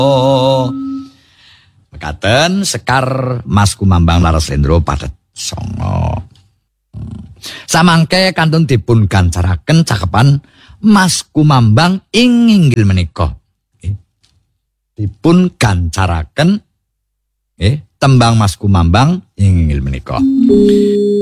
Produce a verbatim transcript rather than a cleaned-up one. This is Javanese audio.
Mekaten Sekar Mas Kumambang Laras Lendro padet songo. Samangke kantun dipun gancaraken cakepan Mas Kumambang ing inggil menika. Dipun gancaraken eh tembang Mas Kumambang ing inggil menika.